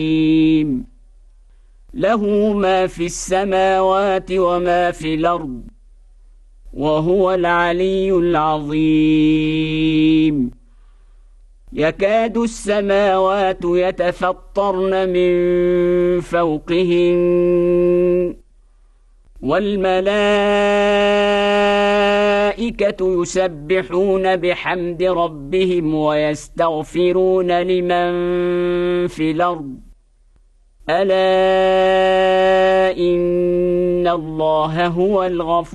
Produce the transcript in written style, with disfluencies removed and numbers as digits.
له ما في السماوات وما في الأرض وهو العلي العظيم يكاد السماوات يتفطرن من فوقهن والملائكة يسبحون بحمد ربهم ويستغفرون لمن في الأرض ألا إن الله هو الغفور